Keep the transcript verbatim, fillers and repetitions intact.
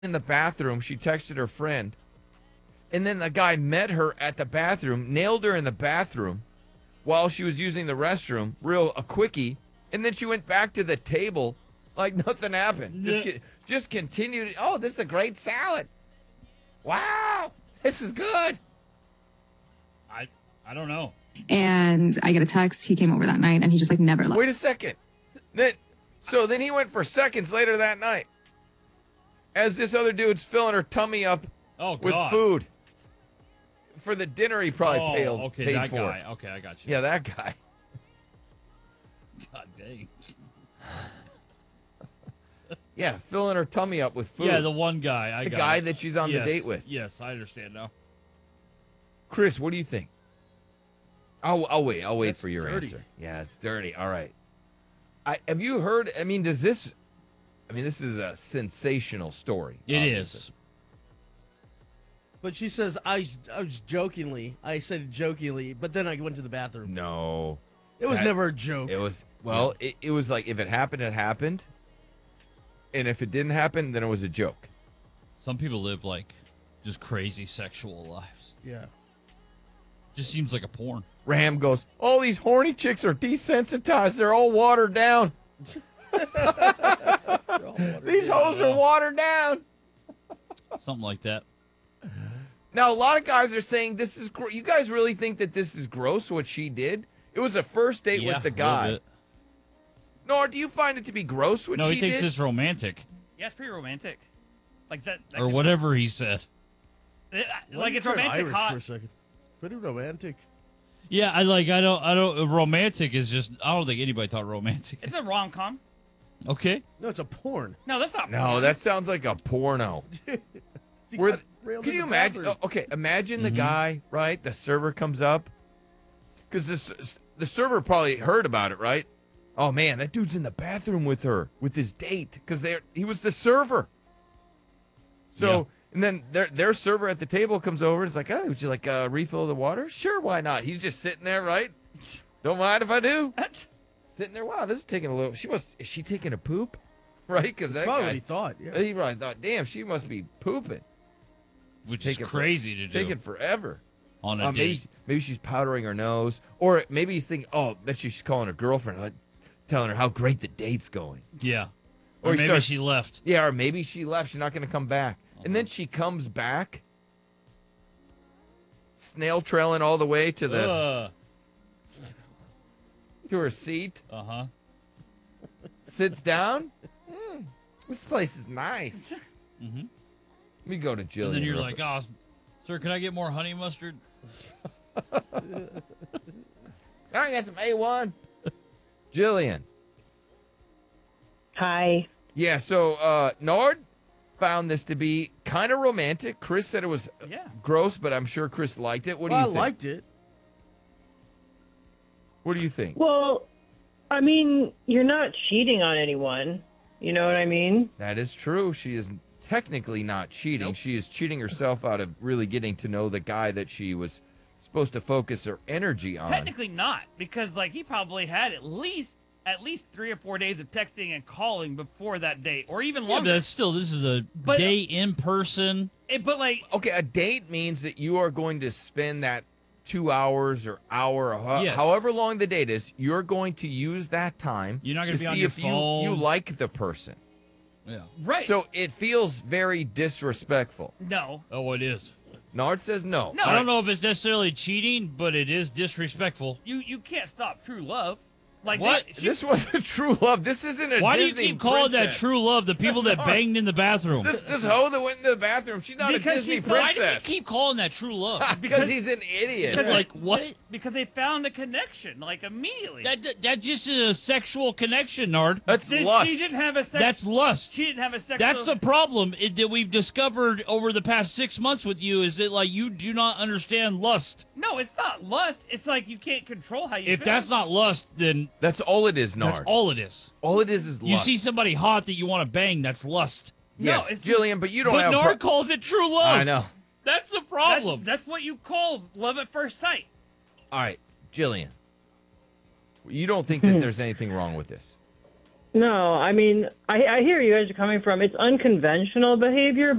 in the bathroom. She texted her friend. And then the guy met her at the bathroom, nailed her in the bathroom while she was using the restroom, real a quickie. And then she went back to the table like nothing happened. Just, Yeah. just continued. Oh, this is a great salad. Wow, this is good. I I don't know. And I get a text. He came over that night and he just like never left. Wait a second. Then, so then he went for seconds later that night as this other dude's filling her tummy up Oh, with God. food for the dinner he probably oh, paid, okay, paid that for. guy. Okay, I got you. Yeah, that guy. God dang. Yeah, filling her tummy up with food. Yeah, the one guy. I The got guy it. that she's on the Yes, date with. Yes, I understand now. Chris, what do you think? I'll, I'll wait. I'll wait That's for your dirty. answer. Yeah, it's dirty. All right. I have you heard? I mean, does this? I mean, this is a sensational story. It obviously. is. But she says, I, I was jokingly. I said jokingly, but then I went to the bathroom. No, It was that- never a joke. it was. Well, it, it was like if it happened, it happened, and if it didn't happen, then it was a joke. Some people live like just crazy sexual lives. Yeah. Just seems like a porn. Ram goes, all these horny chicks are desensitized. They're all watered down. These hoes are watered down. Something like that. Now, a lot of guys are saying this is. Gr- you guys really think that this is gross? What she did? It was a first date Yeah, with the a little guy. bit. Nor do you find it to be gross what No, she he thinks did? it's romantic. Yeah, it's pretty romantic. Like that. that Or could- whatever he said. it- Why like did it's you turn romantic Irish hot. for a second. Pretty romantic. Yeah, I like I don't I don't romantic is just I don't think anybody thought romantic. It's a rom com. Okay. No, it's a porn. No, that's not. No, porn. that sounds like a porno. He Where got th- railed can in you the imagine? bathroom. oh, okay, imagine the guy, right? The server comes up because this the server probably heard about it, right? Oh man, that dude's in the bathroom with her with his date because they he was the server. So Yeah. and then their their server at the table comes over and it's like, oh, would you like a refill of the water? Sure, why not? He's just sitting there, right? Don't mind if I do. What? Sitting there, wow, this is taking a little. She must. Is she taking a poop? Right? Because that Probably guy. what he thought. Yeah. He probably thought, damn, she must be pooping. Which Taking is for- crazy to do Taking forever. on a Uh, maybe, date. maybe she's powdering her nose, or maybe he's thinking, oh, bet she's calling her girlfriend, like, telling her how great the date's going. Yeah. Or Or he maybe starts- she left. Yeah, or maybe she left. She's not going to come back, and then she comes back, snail trailing all the way to the Uh to her seat, huh. sits down. "Hmm, this place is nice. Mhm. Let me go to Jillian. And then you're real like, quick. oh, sir, can I get more honey mustard? I got some A one. Jillian. Hi. Yeah, so uh, Nord found this to be kind of romantic. Chris said it was Yeah. gross, but I'm sure Chris liked it. What do Well, you I think? liked it. What do you think? Well, I mean, you're not cheating on anyone. You know what I mean? That is true. She is technically not cheating. She is cheating herself out of really getting to know the guy that she was supposed to focus her energy on. Technically not, because like he probably had at least at least three or four days of texting and calling before that date, or even Yeah, but longer. that's still this is a But- date in person. It- but like, Okay, a date means that you are going to spend that two hours or hour, or ho- Yes. however long the date is. You're going to use that time. You're not gonna to be see on your if phone. you you like the person. Yeah. right? So it feels very disrespectful. no, Oh, it is. Nard says no. No. I don't know if it's necessarily cheating, but it is disrespectful. you you can't stop true love. Like What? they- she- This wasn't true love. This isn't a Why Disney do you keep calling that princess. true love? The people that banged in the bathroom. This this hoe that went into the bathroom. She's not Because a Disney she- Why does princess. he keep calling that true love? because he's an idiot. Because- Like what? because they found a connection like immediately. That, that that just is a sexual connection, Nard. That's Did- lust. She didn't have a sex. That's lust. She didn't have a sexual. That's the problem it, that we've discovered over the past six months with you is that like you do not understand lust. No, it's not lust. It's like you can't control how you. If feel. that's not lust, then That's all it is, Nard. that's all it is. All it is is You lust. see somebody hot that you want to bang, that's lust. No, yes, it's- Jillian, but you don't But have. Nard pro- calls it true love. I know. That's the that's, problem. that's what you call love at first sight. All right, Jillian. You don't think that there's anything wrong with this? No, I mean, I, I hear you guys are coming from. It's unconventional behavior,